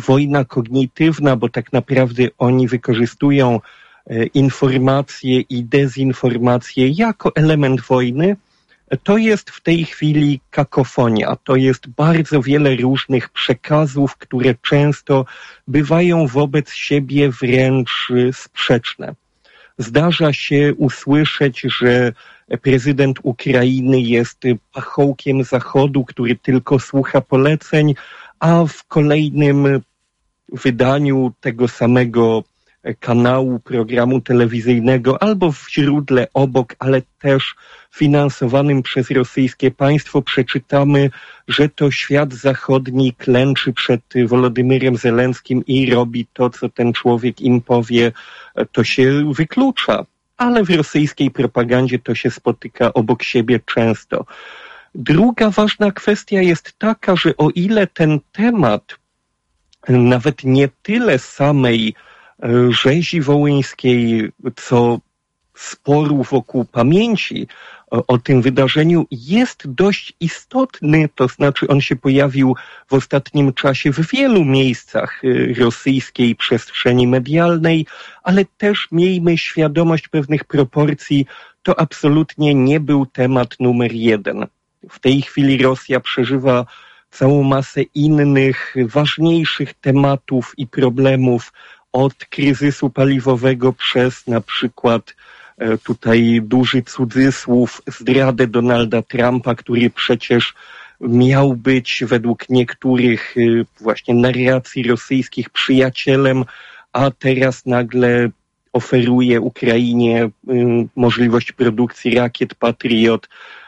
wojna kognitywna, bo tak naprawdę oni wykorzystują informacje i dezinformacje jako element wojny, to jest w tej chwili kakofonia. To jest bardzo wiele różnych przekazów, które często bywają wobec siebie wręcz sprzeczne. Zdarza się usłyszeć, że prezydent Ukrainy jest pachołkiem Zachodu, który tylko słucha poleceń, a w kolejnym wydaniu tego samego kanału, programu telewizyjnego albo w źródle obok, ale też finansowanym przez rosyjskie państwo przeczytamy, że to świat zachodni klęczy przed Wolodymyrem Zelenskim i robi to, co ten człowiek im powie, to się wyklucza. Ale w rosyjskiej propagandzie to się spotyka obok siebie często. Druga ważna kwestia jest taka, że o ile ten temat nawet nie tyle samej rzezi wołyńskiej, co sporu wokół pamięci o tym wydarzeniu jest dość istotny, to znaczy on się pojawił w ostatnim czasie w wielu miejscach rosyjskiej przestrzeni medialnej, ale też miejmy świadomość pewnych proporcji, to absolutnie nie był temat numer jeden. W tej chwili Rosja przeżywa całą masę innych, ważniejszych tematów i problemów, od kryzysu paliwowego przez na przykład tutaj duży cudzysłów, zdradę Donalda Trumpa, który przecież miał być według niektórych właśnie narracji rosyjskich przyjacielem, a teraz nagle oferuje Ukrainie możliwość produkcji rakiet Patriot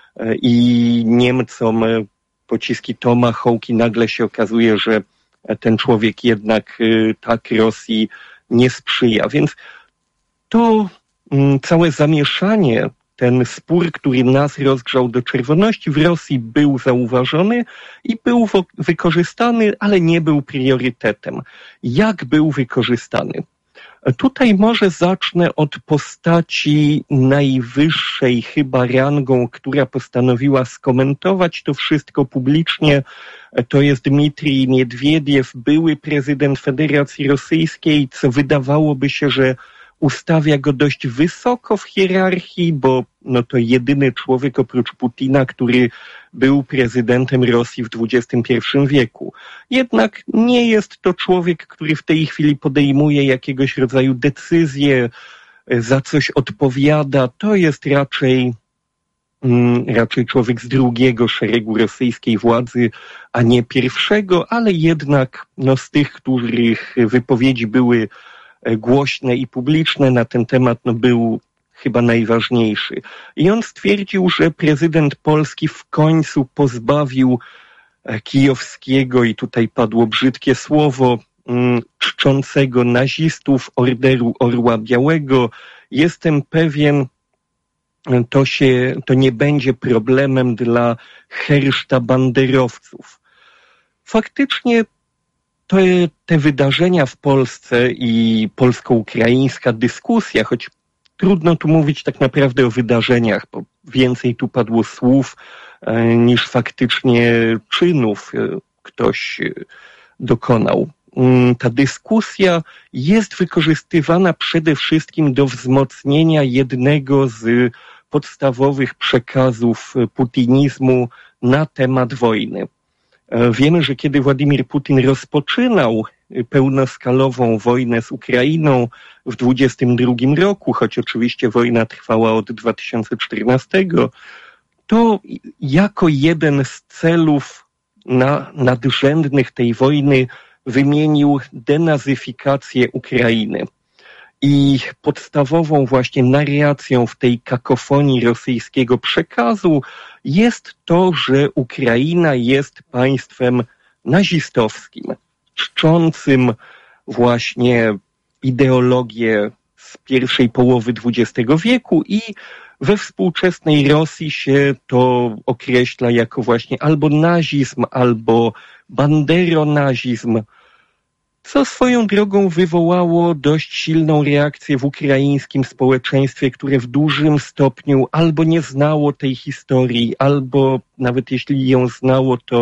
i Niemcom pociski Tomahawk i nagle się okazuje, że ten człowiek jednak tak Rosji nie sprzyja. Więc to całe zamieszanie, ten spór, który nas rozgrzał do czerwoności w Rosji, był zauważony i był wykorzystany, ale nie był priorytetem. Jak był wykorzystany? Tutaj może zacznę od postaci najwyższej chyba rangą, która postanowiła skomentować to wszystko publicznie. To jest Dmitrij Miedwiediew, były prezydent Federacji Rosyjskiej, co wydawałoby się, że ustawia go dość wysoko w hierarchii, bo no to jedyny człowiek oprócz Putina, który był prezydentem Rosji w XXI wieku. Jednak nie jest to człowiek, który w tej chwili podejmuje jakiegoś rodzaju decyzje, za coś odpowiada. To jest raczej człowiek z drugiego szeregu rosyjskiej władzy, a nie pierwszego, ale jednak no, z tych, których wypowiedzi były głośne i publiczne na ten temat, no, był chyba najważniejszy. I on stwierdził, że prezydent Polski w końcu pozbawił Kijowskiego, i tutaj padło brzydkie słowo, czczącego nazistów Orderu Orła Białego. Jestem pewien, to nie będzie problemem dla herszta banderowców. Faktycznie te wydarzenia w Polsce i polsko-ukraińska dyskusja, choć trudno tu mówić tak naprawdę o wydarzeniach, bo więcej tu padło słów niż faktycznie czynów ktoś dokonał. Ta dyskusja jest wykorzystywana przede wszystkim do wzmocnienia jednego z podstawowych przekazów putinizmu na temat wojny. Wiemy, że kiedy Władimir Putin rozpoczynał pełnoskalową wojnę z Ukrainą w 2022 roku, choć oczywiście wojna trwała od 2014, to jako jeden z celów nadrzędnych tej wojny wymienił denazyfikację Ukrainy. I podstawową właśnie narracją w tej kakofonii rosyjskiego przekazu jest to, że Ukraina jest państwem nazistowskim, czczącym właśnie ideologię z pierwszej połowy XX wieku i we współczesnej Rosji się to określa jako właśnie albo nazizm, albo banderonazizm, co swoją drogą wywołało dość silną reakcję w ukraińskim społeczeństwie, które w dużym stopniu albo nie znało tej historii, albo nawet jeśli ją znało, to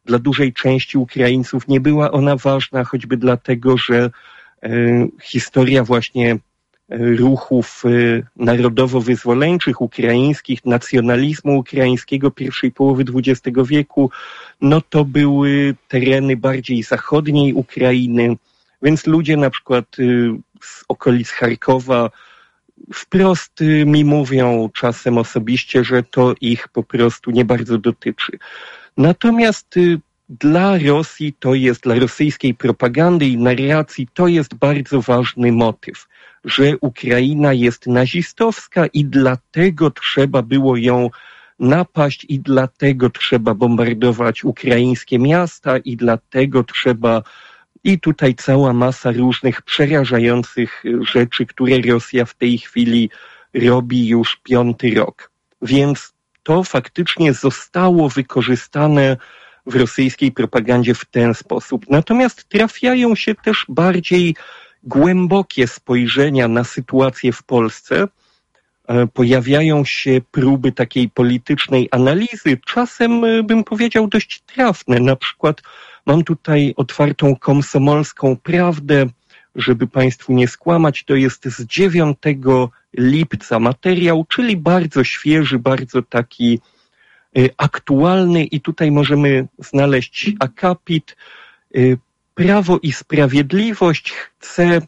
dla dużej części Ukraińców nie była ona ważna, choćby dlatego, że historia właśnie ruchów narodowo-wyzwoleńczych ukraińskich, nacjonalizmu ukraińskiego pierwszej połowy XX wieku, no to były tereny bardziej zachodniej Ukrainy, więc ludzie na przykład z okolic Charkowa wprost mi mówią czasem osobiście, że to ich po prostu nie bardzo dotyczy. Natomiast dla Rosji to jest, dla rosyjskiej propagandy i narracji to jest bardzo ważny motyw, że Ukraina jest nazistowska i dlatego trzeba było ją napaść i dlatego trzeba bombardować ukraińskie miasta i dlatego trzeba. I tutaj cała masa różnych przerażających rzeczy, które Rosja w tej chwili robi już 5. rok. Więc to faktycznie zostało wykorzystane w rosyjskiej propagandzie w ten sposób. Natomiast trafiają się też bardziej głębokie spojrzenia na sytuację w Polsce. Pojawiają się próby takiej politycznej analizy, czasem bym powiedział dość trafne. Na przykład mam tutaj otwartą Komsomolską Prawdę, żeby Państwu nie skłamać, to jest z 9 lipca materiał, czyli bardzo świeży, bardzo taki aktualny i tutaj możemy znaleźć akapit. Prawo i Sprawiedliwość chce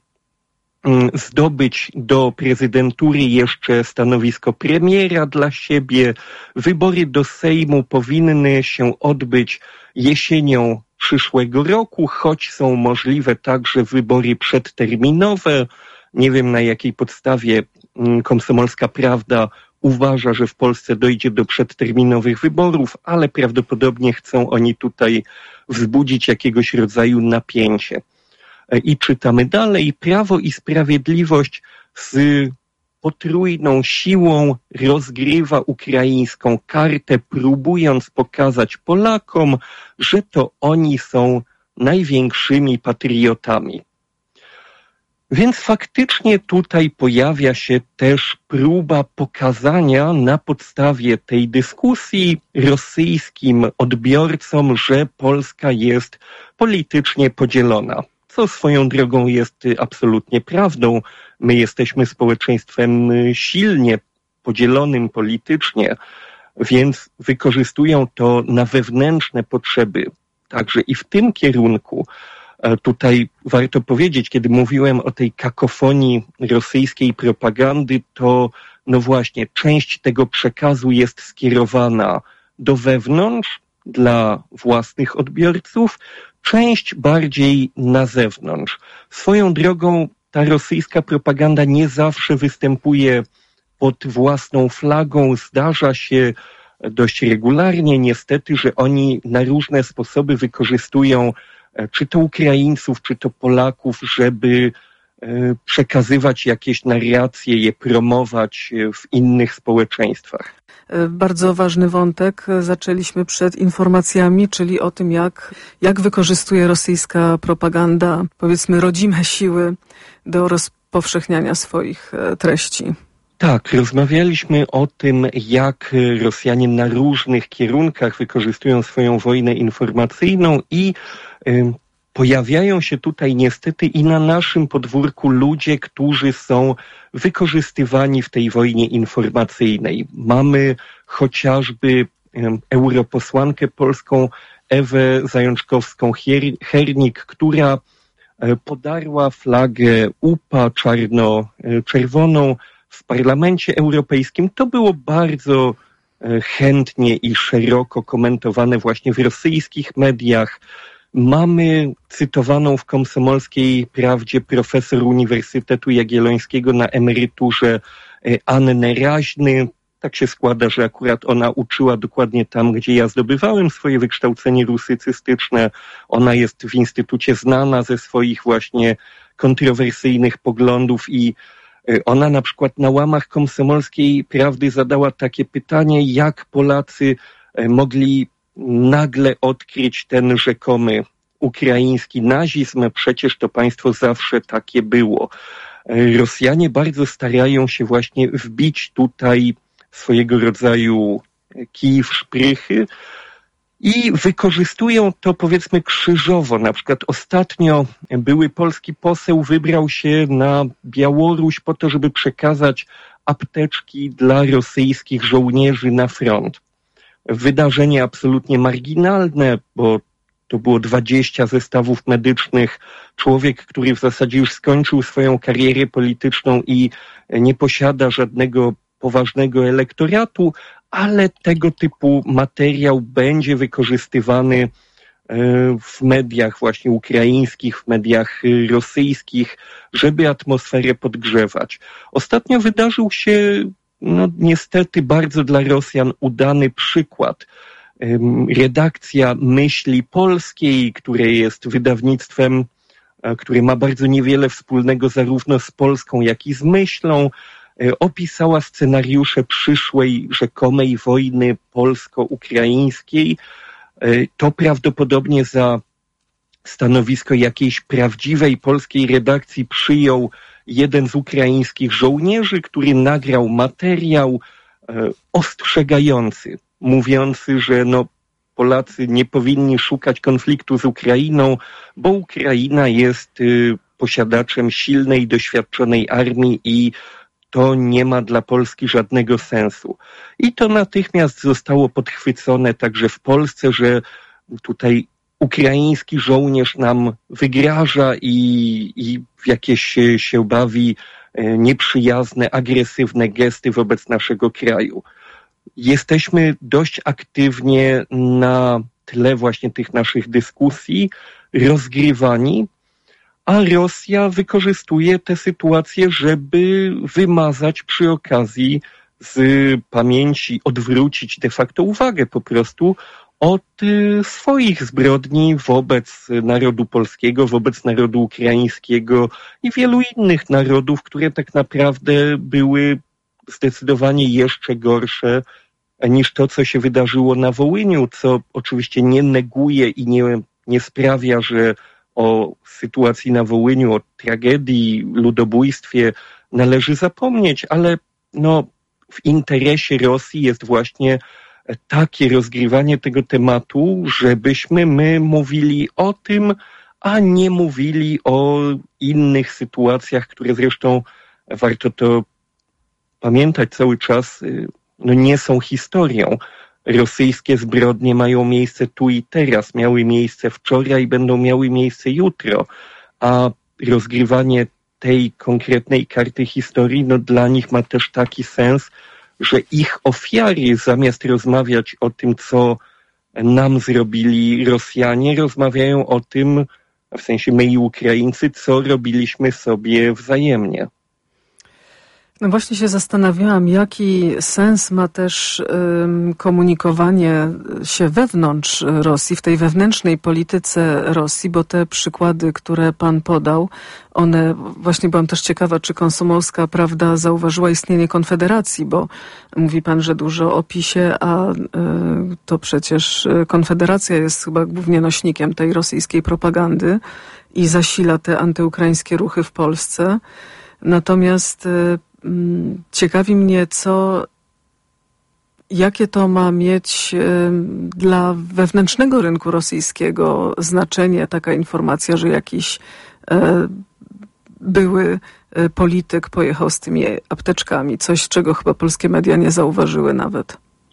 zdobyć do prezydentury jeszcze stanowisko premiera dla siebie. Wybory do Sejmu powinny się odbyć jesienią przyszłego roku, choć są możliwe także wybory przedterminowe. Nie wiem, na jakiej podstawie Komsomolska Prawda uważa, że w Polsce dojdzie do przedterminowych wyborów, ale prawdopodobnie chcą oni tutaj wzbudzić jakiegoś rodzaju napięcie. I czytamy dalej. Prawo i Sprawiedliwość z potrójną siłą rozgrywa ukraińską kartę, próbując pokazać Polakom, że to oni są największymi patriotami. Więc faktycznie tutaj pojawia się też próba pokazania na podstawie tej dyskusji rosyjskim odbiorcom, że Polska jest politycznie podzielona. Co swoją drogą jest absolutnie prawdą. My jesteśmy społeczeństwem silnie podzielonym politycznie, więc wykorzystują to na wewnętrzne potrzeby. Także i w tym kierunku. Tutaj warto powiedzieć, kiedy mówiłem o tej kakofonii rosyjskiej propagandy, to no właśnie część tego przekazu jest skierowana do wewnątrz, dla własnych odbiorców, część bardziej na zewnątrz. Swoją drogą ta rosyjska propaganda nie zawsze występuje pod własną flagą. Zdarza się dość regularnie niestety, że oni na różne sposoby wykorzystują czy to Ukraińców, czy to Polaków, żeby przekazywać jakieś narracje, je promować w innych społeczeństwach. Bardzo ważny wątek zaczęliśmy przed informacjami, czyli o tym, jak wykorzystuje rosyjska propaganda, powiedzmy, rodzime siły do rozpowszechniania swoich treści. Tak, rozmawialiśmy o tym, jak Rosjanie na różnych kierunkach wykorzystują swoją wojnę informacyjną i pojawiają się tutaj niestety i na naszym podwórku ludzie, którzy są wykorzystywani w tej wojnie informacyjnej. Mamy chociażby europosłankę polską Ewę Zajączkowską-Hernik, która podarła flagę UPA czarno-czerwoną w Parlamencie Europejskim. To było bardzo chętnie i szeroko komentowane właśnie w rosyjskich mediach. Mamy cytowaną w Komsomolskiej Prawdzie profesor Uniwersytetu Jagiellońskiego na emeryturze Annę Raźny. Tak się składa, że akurat ona uczyła dokładnie tam, gdzie ja zdobywałem swoje wykształcenie rusycystyczne. Ona jest w instytucie znana ze swoich właśnie kontrowersyjnych poglądów i ona na przykład na łamach Komsomolskiej Prawdy zadała takie pytanie, jak Polacy mogli nagle odkryć ten rzekomy ukraiński nazizm, przecież to państwo zawsze takie było. Rosjanie bardzo starają się właśnie wbić tutaj swojego rodzaju kij w szprychy I wykorzystują to, powiedzmy, krzyżowo. Na przykład ostatnio były polski poseł wybrał się na Białoruś po to, żeby przekazać apteczki dla rosyjskich żołnierzy na front. Wydarzenie absolutnie marginalne, bo to było 20 zestawów medycznych. Człowiek, który w zasadzie już skończył swoją karierę polityczną i nie posiada żadnego poważnego elektoratu, ale tego typu materiał będzie wykorzystywany w mediach właśnie ukraińskich, w mediach rosyjskich, żeby atmosferę podgrzewać. Ostatnio wydarzył się, niestety bardzo dla Rosjan udany przykład. Redakcja Myśli Polskiej, które jest wydawnictwem, które ma bardzo niewiele wspólnego zarówno z Polską, jak i z Myślą, opisała scenariusze przyszłej rzekomej wojny polsko-ukraińskiej. To prawdopodobnie za stanowisko jakiejś prawdziwej polskiej redakcji przyjął jeden z ukraińskich żołnierzy, który nagrał materiał ostrzegający, mówiący, że Polacy nie powinni szukać konfliktu z Ukrainą, bo Ukraina jest posiadaczem silnej, doświadczonej armii i to nie ma dla Polski żadnego sensu. I to natychmiast zostało podchwycone także w Polsce, że tutaj ukraiński żołnierz nam wygraża i w jakieś się bawi nieprzyjazne, agresywne gesty wobec naszego kraju. Jesteśmy dość aktywnie na tle właśnie tych naszych dyskusji rozgrywani, a Rosja wykorzystuje tę sytuację, żeby wymazać przy okazji z pamięci, odwrócić de facto uwagę po prostu od swoich zbrodni wobec narodu polskiego, wobec narodu ukraińskiego i wielu innych narodów, które tak naprawdę były zdecydowanie jeszcze gorsze niż to, co się wydarzyło na Wołyniu, co oczywiście nie neguje i nie sprawia, że o sytuacji na Wołyniu, o tragedii, ludobójstwie należy zapomnieć, ale w interesie Rosji jest właśnie takie rozgrywanie tego tematu, żebyśmy my mówili o tym, a nie mówili o innych sytuacjach, które zresztą, warto to pamiętać cały czas, nie są historią. Rosyjskie zbrodnie mają miejsce tu i teraz, miały miejsce wczoraj i będą miały miejsce jutro, a rozgrywanie tej konkretnej karty historii, dla nich ma też taki sens, że ich ofiary, zamiast rozmawiać o tym, co nam zrobili Rosjanie, rozmawiają o tym, w sensie my i Ukraińcy, co robiliśmy sobie wzajemnie. No właśnie się zastanawiałam, jaki sens ma też komunikowanie się wewnątrz Rosji, w tej wewnętrznej polityce Rosji, bo te przykłady, które pan podał, one, właśnie byłam też ciekawa, czy Komsomolska Prawda zauważyła istnienie Konfederacji, bo mówi pan, że dużo o PiS-ie, a to przecież Konfederacja jest chyba głównie nośnikiem tej rosyjskiej propagandy i zasila te antyukraińskie ruchy w Polsce. Natomiast ciekawi mnie, jakie to ma mieć dla wewnętrznego rynku rosyjskiego znaczenie, taka informacja, że jakiś były polityk pojechał z tymi apteczkami. Coś, czego chyba polskie media nie zauważyły nawet.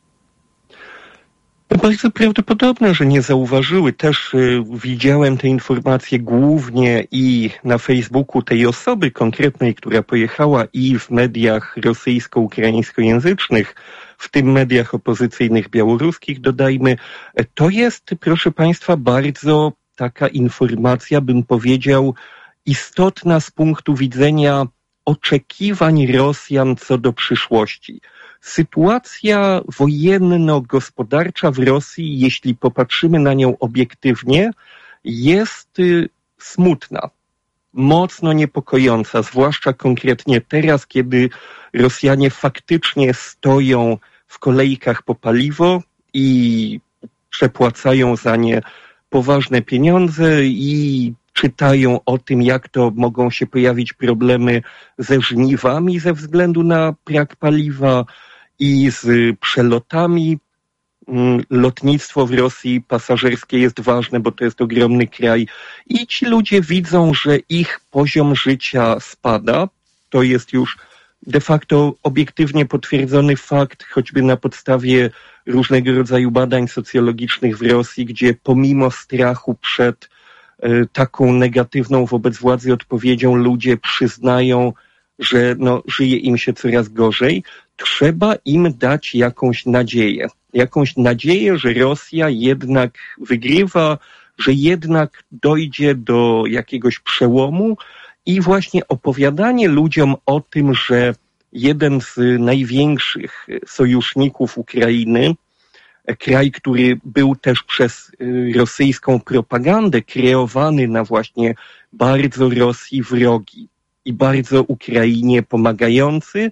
Bardzo prawdopodobne, że nie zauważyły. Też widziałem te informacje głównie i na Facebooku tej osoby konkretnej, która pojechała, i w mediach rosyjsko-ukraińskojęzycznych, w tym mediach opozycyjnych białoruskich, dodajmy. To jest, proszę państwa, bardzo taka informacja, bym powiedział, istotna z punktu widzenia oczekiwań Rosjan co do przyszłości. Sytuacja wojenno-gospodarcza w Rosji, jeśli popatrzymy na nią obiektywnie, jest smutna, mocno niepokojąca, zwłaszcza konkretnie teraz, kiedy Rosjanie faktycznie stoją w kolejkach po paliwo i przepłacają za nie poważne pieniądze i czytają o tym, jak to mogą się pojawić problemy ze żniwami ze względu na brak paliwa i z przelotami. lotnictwo w Rosji pasażerskie jest ważne, bo to jest ogromny kraj i ci ludzie widzą, że ich poziom życia spada. To jest już de facto obiektywnie potwierdzony fakt, choćby na podstawie różnego rodzaju badań socjologicznych w Rosji, gdzie pomimo strachu przed taką negatywną wobec władzy odpowiedzią ludzie przyznają, że żyje im się coraz gorzej. Trzeba im dać jakąś nadzieję. Jakąś nadzieję, że Rosja jednak wygrywa, że jednak dojdzie do jakiegoś przełomu i właśnie opowiadanie ludziom o tym, że jeden z największych sojuszników Ukrainy, kraj, który był też przez rosyjską propagandę kreowany na właśnie bardzo Rosji wrogi i bardzo Ukrainie pomagający,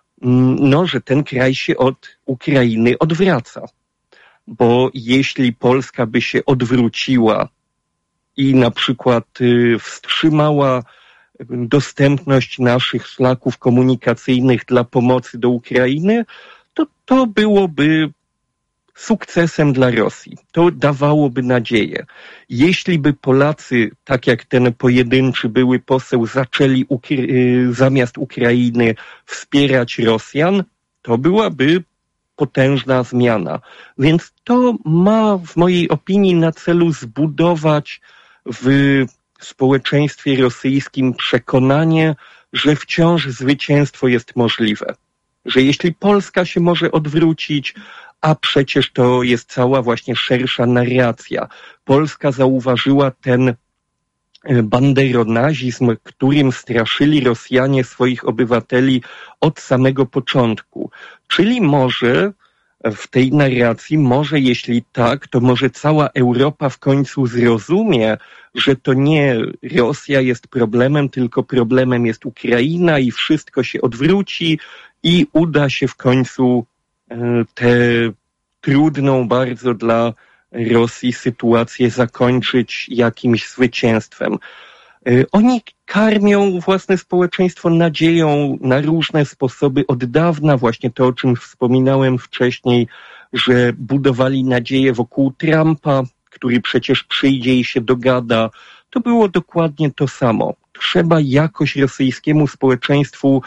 że ten kraj się od Ukrainy odwraca. Bo jeśli Polska by się odwróciła i na przykład wstrzymała dostępność naszych szlaków komunikacyjnych dla pomocy do Ukrainy, to byłoby sukcesem dla Rosji. To dawałoby nadzieję. Jeśli by Polacy, tak jak ten pojedynczy były poseł, zaczęli zamiast Ukrainy wspierać Rosjan, to byłaby potężna zmiana. Więc to ma w mojej opinii na celu zbudować w społeczeństwie rosyjskim przekonanie, że wciąż zwycięstwo jest możliwe. Że jeśli Polska się może odwrócić, a przecież to jest cała właśnie szersza narracja. Polska zauważyła ten banderonazizm, którym straszyli Rosjanie swoich obywateli od samego początku. Czyli może w tej narracji, jeśli tak, to może cała Europa w końcu zrozumie, że to nie Rosja jest problemem, tylko problemem jest Ukraina i wszystko się odwróci i uda się w końcu tę trudną bardzo dla Rosji sytuację zakończyć jakimś zwycięstwem. Oni karmią własne społeczeństwo nadzieją na różne sposoby od dawna, właśnie to, o czym wspominałem wcześniej, że budowali nadzieję wokół Trumpa, który przecież przyjdzie i się dogada. To było dokładnie to samo. Trzeba jakoś rosyjskiemu społeczeństwu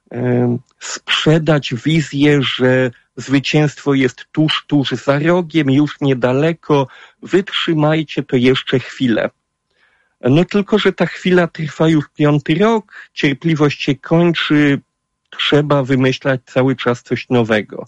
sprzedać wizję, że zwycięstwo jest tuż za rogiem, już niedaleko, wytrzymajcie to jeszcze chwilę. Tylko że ta chwila trwa już 5. rok, cierpliwość się kończy, trzeba wymyślać cały czas coś nowego.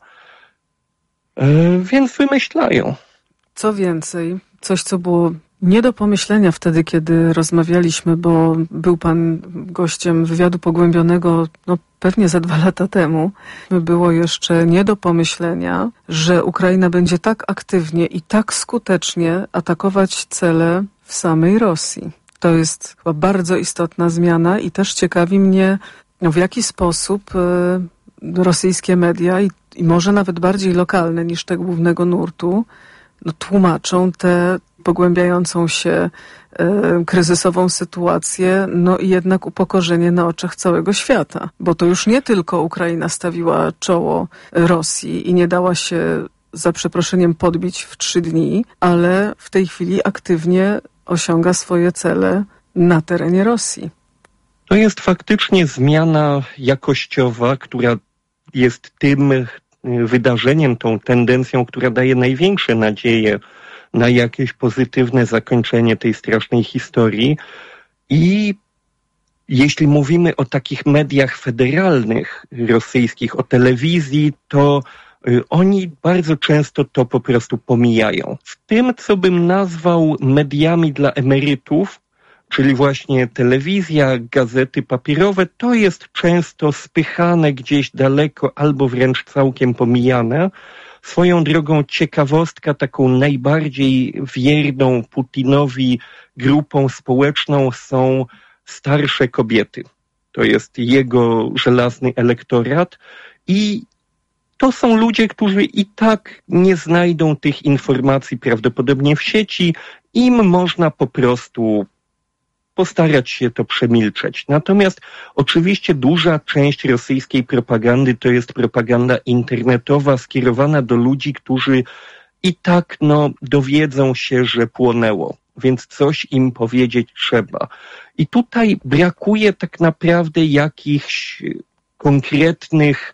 Więc wymyślają. Co więcej, coś co było nie do pomyślenia wtedy, kiedy rozmawialiśmy, bo był pan gościem wywiadu pogłębionego pewnie za 2 lata temu. Było jeszcze nie do pomyślenia, że Ukraina będzie tak aktywnie i tak skutecznie atakować cele w samej Rosji. To jest chyba bardzo istotna zmiana i też ciekawi mnie, w jaki sposób rosyjskie media i może nawet bardziej lokalne niż te głównego nurtu tłumaczą tę pogłębiającą się kryzysową sytuację, i jednak upokorzenie na oczach całego świata. Bo to już nie tylko Ukraina stawiła czoło Rosji i nie dała się, za przeproszeniem, podbić w 3 dni, ale w tej chwili aktywnie osiąga swoje cele na terenie Rosji. To jest faktycznie zmiana jakościowa, która jest tym wydarzeniem, tą tendencją, która daje największe nadzieje na jakieś pozytywne zakończenie tej strasznej historii. I jeśli mówimy o takich mediach federalnych rosyjskich, o telewizji, to oni bardzo często to po prostu pomijają. W tym, co bym nazwał mediami dla emerytów, czyli właśnie telewizja, gazety papierowe, to jest często spychane gdzieś daleko albo wręcz całkiem pomijane. Swoją drogą ciekawostka, taką najbardziej wierną Putinowi grupą społeczną są starsze kobiety. To jest jego żelazny elektorat i to są ludzie, którzy i tak nie znajdą tych informacji prawdopodobnie w sieci. Im można po prostu postarać się to przemilczeć. Natomiast oczywiście duża część rosyjskiej propagandy to jest propaganda internetowa skierowana do ludzi, którzy i tak dowiedzą się, że płonęło, więc coś im powiedzieć trzeba. I tutaj brakuje tak naprawdę jakichś konkretnych,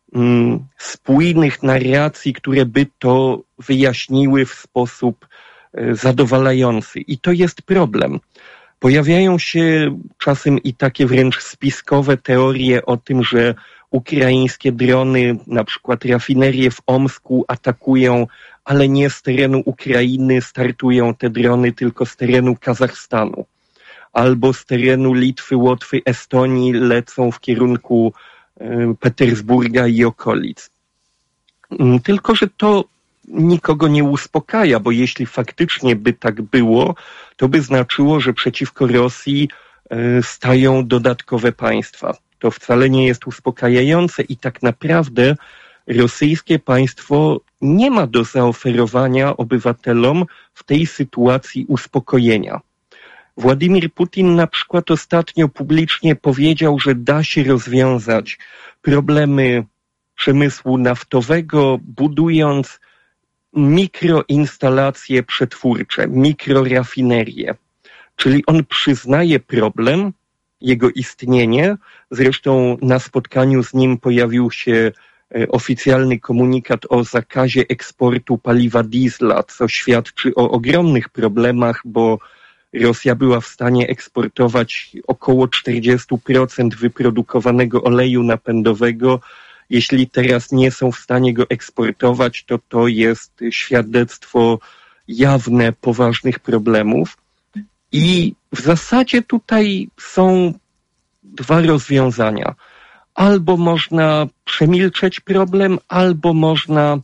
spójnych narracji, które by to wyjaśniły w sposób zadowalający. I to jest problem. Pojawiają się czasem i takie wręcz spiskowe teorie o tym, że ukraińskie drony, na przykład rafinerię w Omsku atakują, ale nie z terenu Ukrainy, startują te drony tylko z terenu Kazachstanu. Albo z terenu Litwy, Łotwy, Estonii lecą w kierunku Petersburga i okolic. Tylko że to nikogo nie uspokaja, bo jeśli faktycznie by tak było, to by znaczyło, że przeciwko Rosji stają dodatkowe państwa. To wcale nie jest uspokajające i tak naprawdę rosyjskie państwo nie ma do zaoferowania obywatelom w tej sytuacji uspokojenia. Władimir Putin na przykład ostatnio publicznie powiedział, że da się rozwiązać problemy przemysłu naftowego, budując mikroinstalacje przetwórcze, mikrorafinerie. Czyli on przyznaje problem, jego istnienie. Zresztą na spotkaniu z nim pojawił się oficjalny komunikat o zakazie eksportu paliwa diesla, co świadczy o ogromnych problemach, bo Rosja była w stanie eksportować około 40% wyprodukowanego oleju napędowego. Jeśli teraz nie są w stanie go eksportować, to jest świadectwo jawne poważnych problemów. I w zasadzie tutaj są dwa rozwiązania. Albo można przemilczeć problem, albo można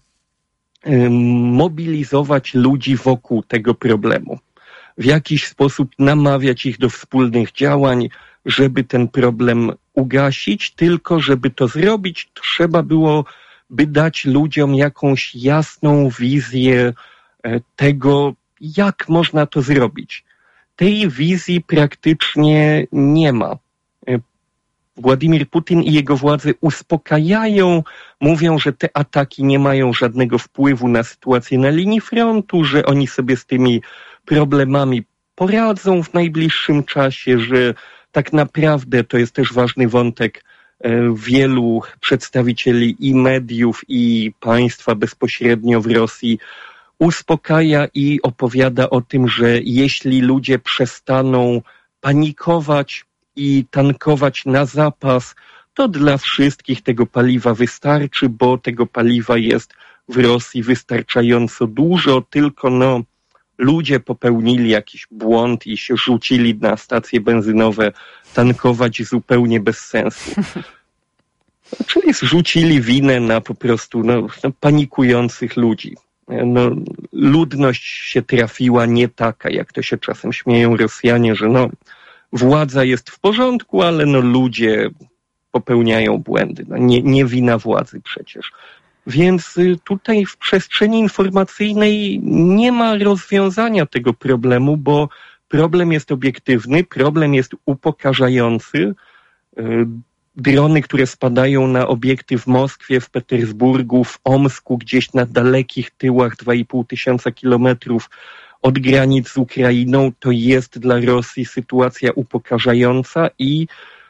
mobilizować ludzi wokół tego problemu. W jakiś sposób namawiać ich do wspólnych działań, żeby ten problem ugasić, tylko żeby to zrobić, trzeba byłoby dać ludziom jakąś jasną wizję tego, jak można to zrobić. Tej wizji praktycznie nie ma. Władimir Putin i jego władze uspokajają, mówią, że te ataki nie mają żadnego wpływu na sytuację na linii frontu, że oni sobie z tymi problemami poradzą w najbliższym czasie, że tak naprawdę to jest też ważny wątek wielu przedstawicieli i mediów, i państwa bezpośrednio w Rosji uspokaja i opowiada o tym, że jeśli ludzie przestaną panikować i tankować na zapas, to dla wszystkich tego paliwa wystarczy, bo tego paliwa jest w Rosji wystarczająco dużo, tylko ludzie popełnili jakiś błąd i się rzucili na stacje benzynowe tankować zupełnie bez sensu. Czyli zrzucili winę na po prostu panikujących ludzi. Ludność się trafiła nie taka, jak to się czasem śmieją Rosjanie, że władza jest w porządku, ale ludzie popełniają błędy. Nie wina władzy przecież. Więc tutaj w przestrzeni informacyjnej nie ma rozwiązania tego problemu, bo problem jest obiektywny, problem jest upokarzający. Drony, które spadają na obiekty w Moskwie, w Petersburgu, w Omsku, gdzieś na dalekich tyłach 2500 kilometrów od granic z Ukrainą, to jest dla Rosji sytuacja upokarzająca i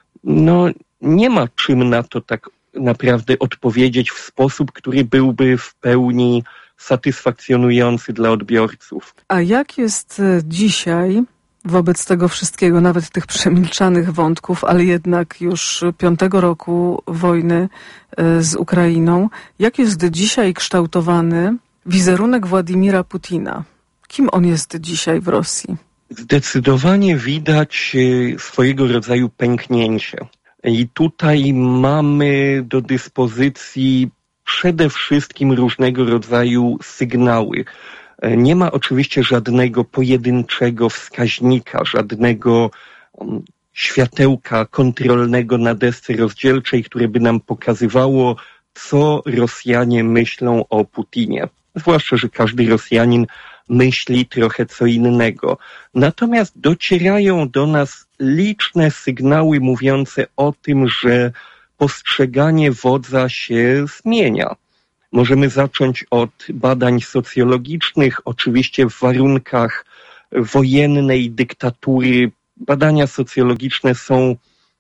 nie ma czym na to tak naprawdę odpowiedzieć w sposób, który byłby w pełni satysfakcjonujący dla odbiorców. A jak jest dzisiaj wobec tego wszystkiego, nawet tych przemilczanych wątków, ale jednak już 5. roku wojny z Ukrainą, jak jest dzisiaj kształtowany wizerunek Władimira Putina? Kim on jest dzisiaj w Rosji? Zdecydowanie widać swojego rodzaju pęknięcie. I tutaj mamy do dyspozycji przede wszystkim różnego rodzaju sygnały. Nie ma oczywiście żadnego pojedynczego wskaźnika, żadnego światełka kontrolnego na desce rozdzielczej, które by nam pokazywało, co Rosjanie myślą o Putinie. Zwłaszcza, że każdy Rosjanin myśli trochę co innego. Natomiast docierają do nas liczne sygnały mówiące o tym, że postrzeganie wodza się zmienia. Możemy zacząć od badań socjologicznych, oczywiście w warunkach wojennej dyktatury. Badania socjologiczne są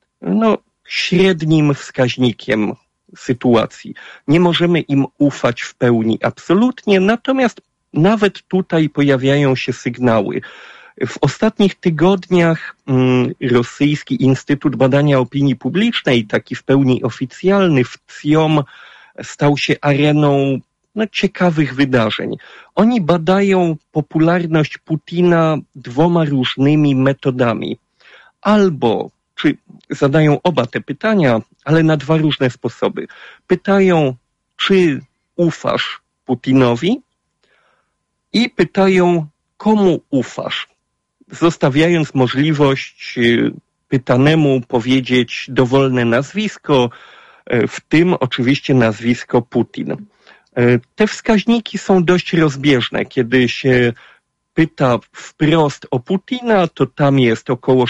średnim wskaźnikiem sytuacji. Nie możemy im ufać w pełni absolutnie, natomiast nawet tutaj pojawiają się sygnały. W ostatnich tygodniach Rosyjski Instytut Badania Opinii Publicznej, taki w pełni oficjalny, WCIOM, stał się areną ciekawych wydarzeń. Oni badają popularność Putina 2 różnymi metodami. Czy zadają oba te pytania, ale na 2 różne sposoby. Pytają, czy ufasz Putinowi? I pytają, komu ufasz? Zostawiając możliwość pytanemu powiedzieć dowolne nazwisko, w tym oczywiście nazwisko Putin. Te wskaźniki są dość rozbieżne. Kiedy się pyta wprost o Putina, to tam jest około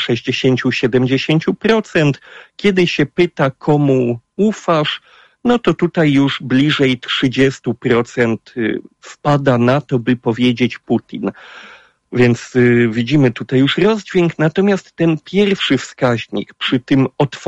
60-70%. Kiedy się pyta, komu ufasz, to tutaj już bliżej 30% wpada na to, by powiedzieć Putin. Więc widzimy tutaj już rozdźwięk, natomiast ten pierwszy wskaźnik przy tym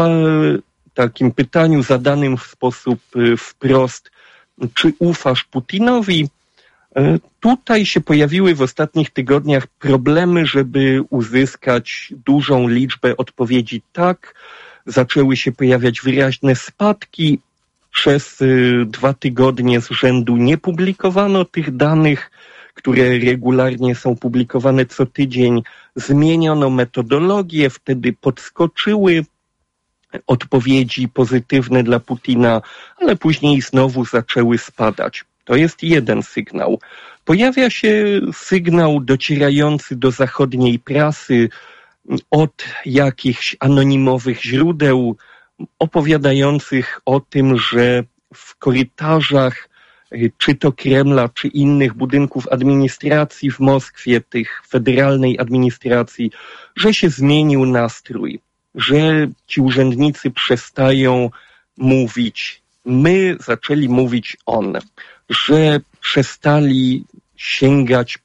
takim pytaniu zadanym w sposób wprost, czy ufasz Putinowi, tutaj się pojawiły w ostatnich tygodniach problemy, żeby uzyskać dużą liczbę odpowiedzi tak. Zaczęły się pojawiać wyraźne spadki. Przez 2 tygodnie z rzędu nie publikowano tych danych, które regularnie są publikowane co tydzień. Zmieniono metodologię, wtedy podskoczyły odpowiedzi pozytywne dla Putina, ale później znowu zaczęły spadać. To jest jeden sygnał. Pojawia się sygnał docierający do zachodniej prasy od jakichś anonimowych źródeł opowiadających o tym, że w korytarzach czy to Kremla, czy innych budynków administracji w Moskwie, tych federalnej administracji, że się zmienił nastrój, że ci urzędnicy przestają mówić my, zaczęli mówić on, że przestali sięgać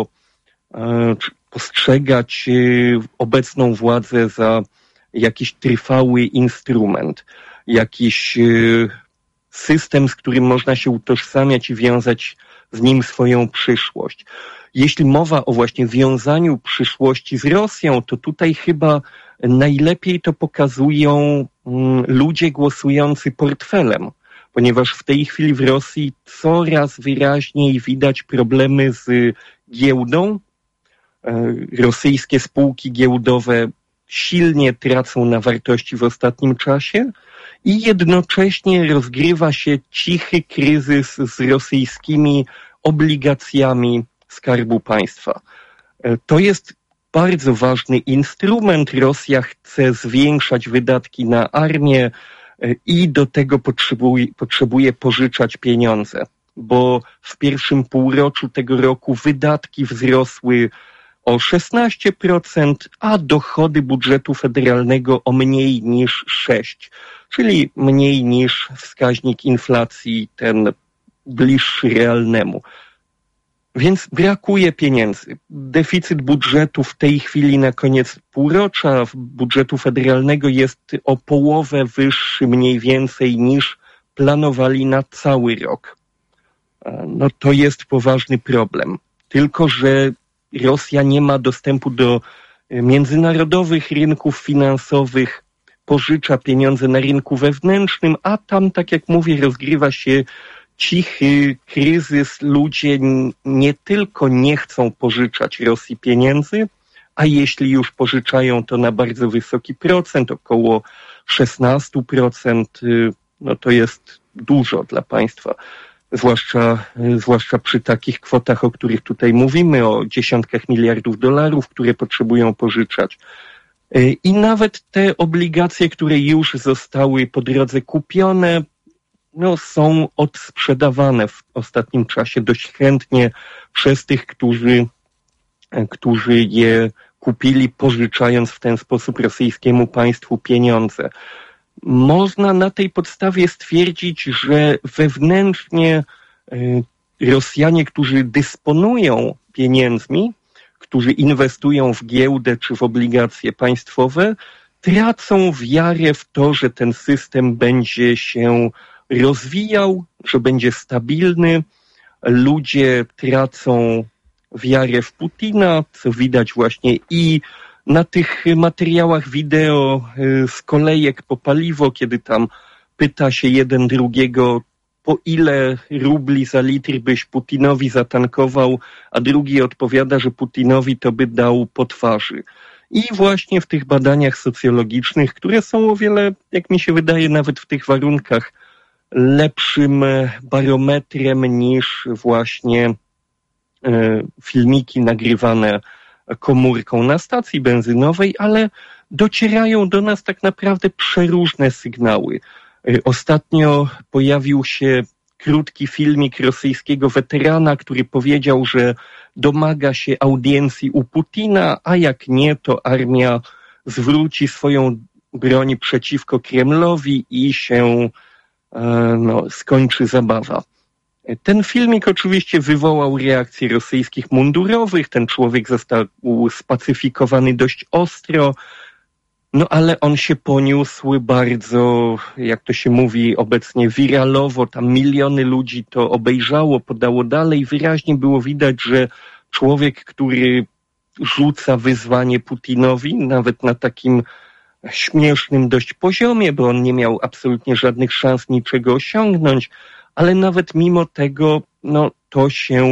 postrzegać obecną władzę za jakiś trwały instrument, jakiś system, z którym można się utożsamiać i wiązać z nim swoją przyszłość. Jeśli mowa o właśnie wiązaniu przyszłości z Rosją, to tutaj chyba najlepiej to pokazują ludzie głosujący portfelem, ponieważ w tej chwili w Rosji coraz wyraźniej widać problemy z giełdą. Rosyjskie spółki giełdowe silnie tracą na wartości w ostatnim czasie i jednocześnie rozgrywa się cichy kryzys z rosyjskimi obligacjami Skarbu Państwa. To jest bardzo ważny instrument. Rosja chce zwiększać wydatki na armię i do tego potrzebuje pożyczać pieniądze, bo w pierwszym półroczu tego roku wydatki wzrosły o 16%, a dochody budżetu federalnego o mniej niż 6%, czyli mniej niż wskaźnik inflacji, ten bliższy realnemu. Więc brakuje pieniędzy. Deficyt budżetu w tej chwili na koniec półrocza budżetu federalnego jest o połowę wyższy mniej więcej niż planowali na cały rok. No to jest poważny problem. Tylko że Rosja nie ma dostępu do międzynarodowych rynków finansowych, pożycza pieniądze na rynku wewnętrznym, a tam, tak jak mówię, rozgrywa się cichy kryzys. Ludzie nie tylko nie chcą pożyczać Rosji pieniędzy, a jeśli już pożyczają, to na bardzo wysoki procent, około 16%, no to jest dużo dla państwa. Zwłaszcza przy takich kwotach, o których tutaj mówimy, o dziesiątkach miliardów dolarów, które potrzebują pożyczać. I nawet te obligacje, które już zostały po drodze kupione, no, są odsprzedawane w ostatnim czasie dość chętnie przez tych, którzy je kupili, pożyczając w ten sposób rosyjskiemu państwu pieniądze. Można na tej podstawie stwierdzić, że wewnętrznie Rosjanie, którzy dysponują pieniędzmi, którzy inwestują w giełdę czy w obligacje państwowe, tracą wiarę w to, że ten system będzie się rozwijał, że będzie stabilny. Ludzie tracą wiarę w Putina, co widać właśnie i na tych materiałach wideo z kolejek po paliwo, kiedy tam pyta się jeden drugiego, po ile rubli za litr byś Putinowi zatankował, a drugi odpowiada, że Putinowi to by dał po twarzy. I właśnie w tych badaniach socjologicznych, które są o wiele, jak mi się wydaje, nawet w tych warunkach lepszym barometrem niż właśnie filmiki nagrywane komórką na stacji benzynowej, ale docierają do nas tak naprawdę przeróżne sygnały. Ostatnio pojawił się krótki filmik rosyjskiego weterana, który powiedział, że domaga się audiencji u Putina, a jak nie, to armia zwróci swoją broń przeciwko Kremlowi i się skończy zabawa. Ten filmik oczywiście wywołał reakcje rosyjskich mundurowych, ten człowiek został spacyfikowany dość ostro, no ale on się poniósł bardzo, jak to się mówi obecnie, wiralowo, tam miliony ludzi to obejrzało, podało dalej. Wyraźnie było widać, że człowiek, który rzuca wyzwanie Putinowi, nawet na takim śmiesznym dość poziomie, bo on nie miał absolutnie żadnych szans niczego osiągnąć, ale nawet mimo tego, to się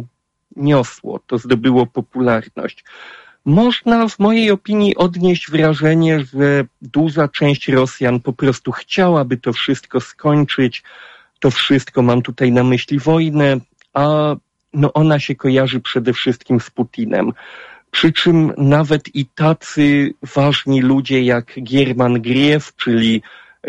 niosło, to zdobyło popularność. Można w mojej opinii odnieść wrażenie, że duża część Rosjan po prostu chciałaby to wszystko skończyć, to wszystko, mam tutaj na myśli wojnę, a ona się kojarzy przede wszystkim z Putinem. Przy czym nawet i tacy ważni ludzie jak German Griew, czyli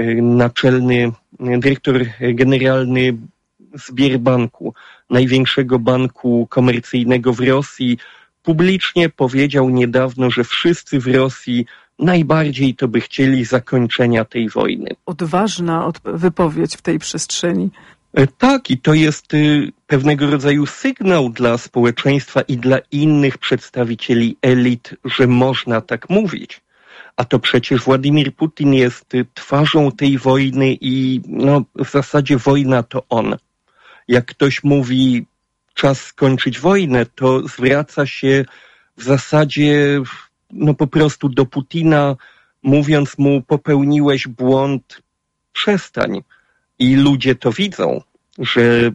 naczelny dyrektor generalny Sberbanku, największego banku komercyjnego w Rosji, publicznie powiedział niedawno, że wszyscy w Rosji najbardziej to by chcieli zakończenia tej wojny. Odważna wypowiedź w tej przestrzeni. Tak, i to jest pewnego rodzaju sygnał dla społeczeństwa i dla innych przedstawicieli elit, że można tak mówić. A to przecież Władimir Putin jest twarzą tej wojny i w zasadzie wojna to on. Jak ktoś mówi czas skończyć wojnę, to zwraca się w zasadzie po prostu do Putina, mówiąc mu popełniłeś błąd, przestań. I ludzie to widzą, że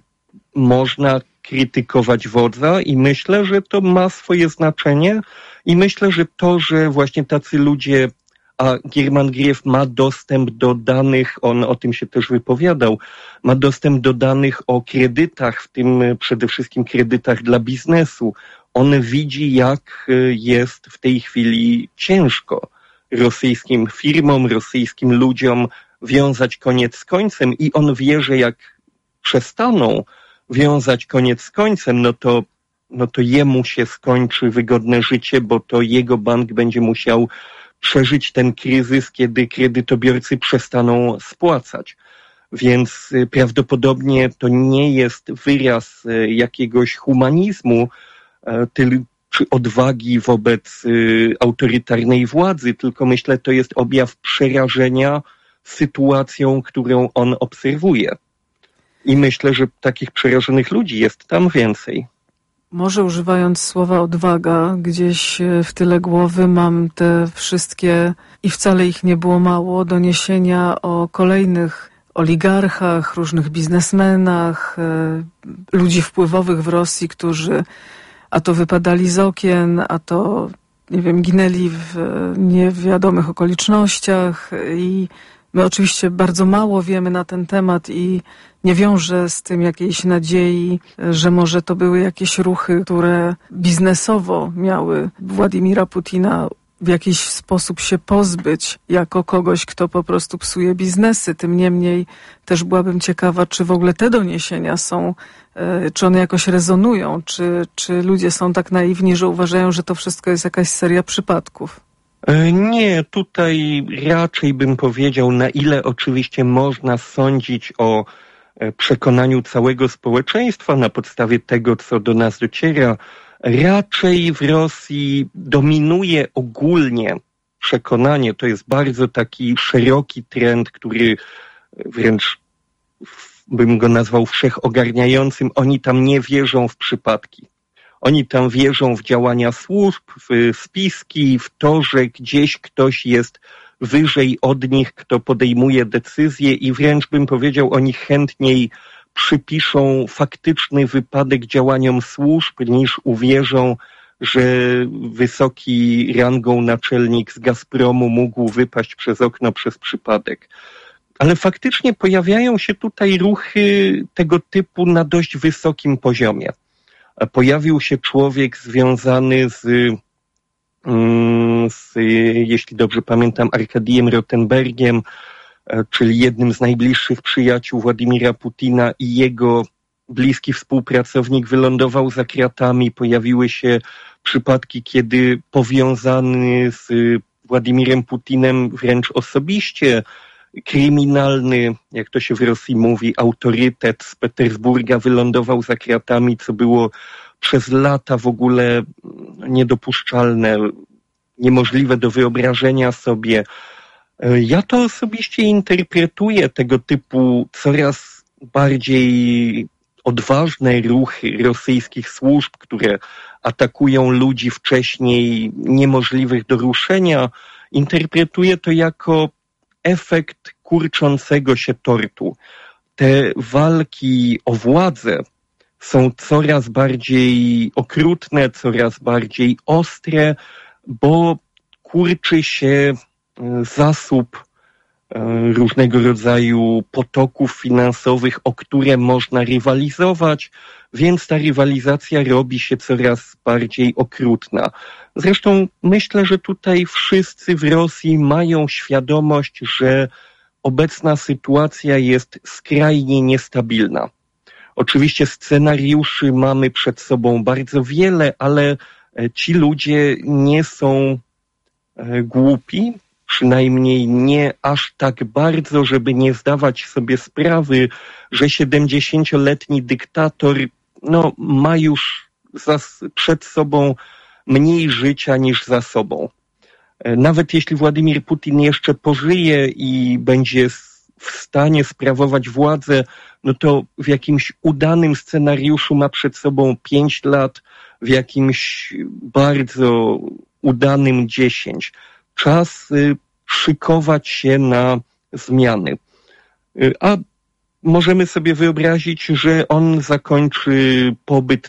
można krytykować wodza i myślę, że to ma swoje znaczenie i myślę, że to, że właśnie tacy ludzie, a German Griew ma dostęp do danych, on o tym się też wypowiadał, ma dostęp do danych o kredytach, w tym przede wszystkim kredytach dla biznesu. On widzi, jak jest w tej chwili ciężko rosyjskim firmom, rosyjskim ludziom wiązać koniec z końcem i on wie, że jak przestaną wiązać koniec z końcem, no to jemu się skończy wygodne życie, bo to jego bank będzie musiał przeżyć ten kryzys, kiedy kredytobiorcy przestaną spłacać. Więc prawdopodobnie to nie jest wyraz jakiegoś humanizmu czy odwagi wobec autorytarnej władzy, tylko myślę, to jest objaw przerażenia sytuacją, którą on obserwuje. I myślę, że takich przerażonych ludzi jest tam więcej. Może używając słowa odwaga, gdzieś w tyle głowy mam te wszystkie, i wcale ich nie było mało, doniesienia o kolejnych oligarchach, różnych biznesmenach, ludzi wpływowych w Rosji, którzy a to wypadali z okien, a to, ginęli w niewiadomych okolicznościach i my oczywiście bardzo mało wiemy na ten temat i nie wiążę z tym jakiejś nadziei, że może to były jakieś ruchy, które biznesowo miały Władimira Putina w jakiś sposób się pozbyć jako kogoś, kto po prostu psuje biznesy. Tym niemniej też byłabym ciekawa, czy w ogóle te doniesienia są, czy one jakoś rezonują, czy ludzie są tak naiwni, że uważają, że to wszystko jest jakaś seria przypadków. Nie, tutaj raczej bym powiedział, na ile oczywiście można sądzić o przekonaniu całego społeczeństwa, na podstawie tego, co do nas dociera, raczej w Rosji dominuje ogólnie przekonanie, to jest bardzo taki szeroki trend, który wręcz bym go nazwał wszechogarniającym. Oni tam nie wierzą w przypadki. Oni tam wierzą w działania służb, w spiski, w to, że gdzieś ktoś jest wyżej od nich, kto podejmuje decyzje i wręcz bym powiedział, oni chętniej przypiszą faktyczny wypadek działaniom służb, niż uwierzą, że wysoki rangą naczelnik z Gazpromu mógł wypaść przez okno przez przypadek. Ale faktycznie pojawiają się tutaj ruchy tego typu na dość wysokim poziomie. Pojawił się człowiek związany z jeśli dobrze pamiętam, Arkadijem Rotenbergiem, czyli jednym z najbliższych przyjaciół Władimira Putina, i jego bliski współpracownik wylądował za kratami. Pojawiły się przypadki, kiedy powiązany z Władimirem Putinem wręcz osobiście kryminalny, jak to się w Rosji mówi, autorytet z Petersburga wylądował za kratami, co było przez lata w ogóle niedopuszczalne, niemożliwe do wyobrażenia sobie. Ja to osobiście interpretuję tego typu coraz bardziej odważne ruchy rosyjskich służb, które atakują ludzi wcześniej niemożliwych do ruszenia. Interpretuję to jako efekt kurczącego się tortu. Te walki o władzę są coraz bardziej okrutne, coraz bardziej ostre, bo kurczy się zasób różnego rodzaju potoków finansowych, o które można rywalizować, więc ta rywalizacja robi się coraz bardziej okrutna. Zresztą myślę, że tutaj wszyscy w Rosji mają świadomość, że obecna sytuacja jest skrajnie niestabilna. Oczywiście scenariuszy mamy przed sobą bardzo wiele, ale ci ludzie nie są głupi, przynajmniej nie aż tak bardzo, żeby nie zdawać sobie sprawy, że 70-letni dyktator ma już przed sobą mniej życia niż za sobą. Nawet jeśli Władimir Putin jeszcze pożyje i będzie w stanie sprawować władzę, to w jakimś udanym scenariuszu ma przed sobą 5 lat, w jakimś bardzo udanym 10. Czas szykować się na zmiany. A możemy sobie wyobrazić, że on zakończy pobyt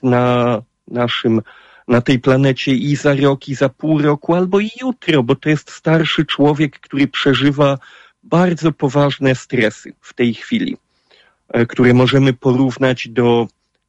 na tej planecie i za rok, i za pół roku, albo i jutro, bo to jest starszy człowiek, który przeżywa bardzo poważne stresy w tej chwili, które możemy porównać do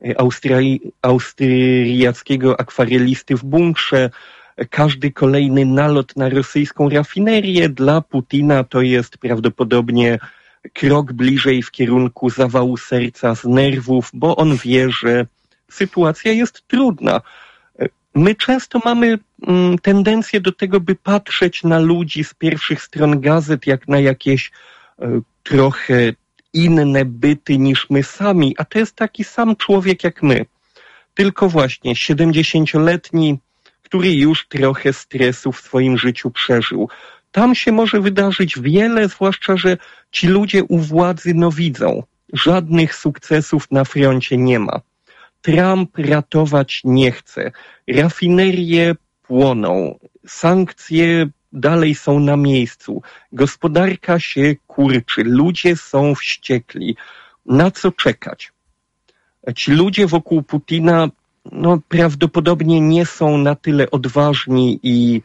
austriackiego akwarelisty w bunkrze. Każdy kolejny nalot na rosyjską rafinerię dla Putina to jest prawdopodobnie krok bliżej w kierunku zawału serca z nerwów, bo on wie, że sytuacja jest trudna. My często mamy tendencję do tego, by patrzeć na ludzi z pierwszych stron gazet jak na jakieś trochę inne byty niż my sami, a to jest taki sam człowiek jak my. Tylko właśnie 70-letni, który już trochę stresu w swoim życiu przeżył. Tam się może wydarzyć wiele, zwłaszcza, że ci ludzie u władzy widzą. Żadnych sukcesów na froncie nie ma. Trump ratować nie chce. Rafinerie płoną. Sankcje dalej są na miejscu. Gospodarka się kurczy. Ludzie są wściekli. Na co czekać? Ci ludzie wokół Putina prawdopodobnie nie są na tyle odważni i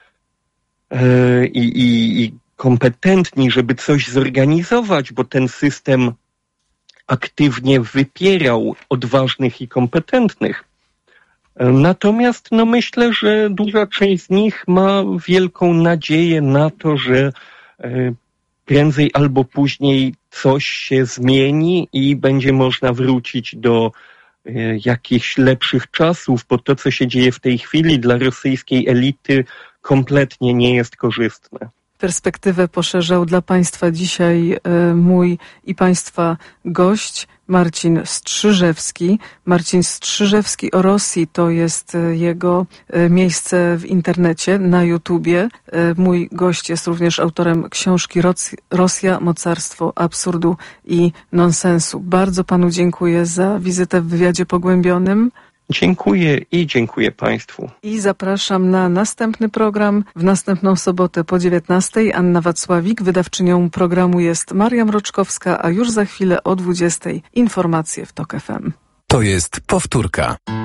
kompetentni, żeby coś zorganizować, bo ten system aktywnie wypierał odważnych i kompetentnych. Natomiast myślę, że duża część z nich ma wielką nadzieję na to, że prędzej albo później coś się zmieni i będzie można wrócić do jakichś lepszych czasów, bo to, co się dzieje w tej chwili dla rosyjskiej elity, kompletnie nie jest korzystne. perspektywę poszerzał dla Państwa dzisiaj mój i Państwa gość, Marcin Strzyżewski. Marcin Strzyżewski o Rosji to jest jego miejsce w internecie, na YouTubie. Mój gość jest również autorem książki Rosja, mocarstwo absurdu i nonsensu. Bardzo panu dziękuję za wizytę w wywiadzie pogłębionym. Dziękuję i dziękuję Państwu. I zapraszam na następny program w następną sobotę po 19:00. Anna Wacławik, wydawczynią programu jest Maria Mroczkowska, a już za chwilę o 20:00 informacje w TOK FM. To jest powtórka.